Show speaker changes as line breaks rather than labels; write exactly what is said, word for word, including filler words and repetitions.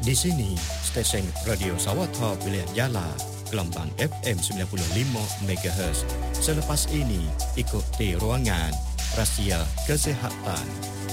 Di sini, stesen Radio Sawatha Pilihan Jala, gelombang F M sembilan puluh lima megahertz. Selepas ini, ikuti ruangan Rahsia Kesihatan.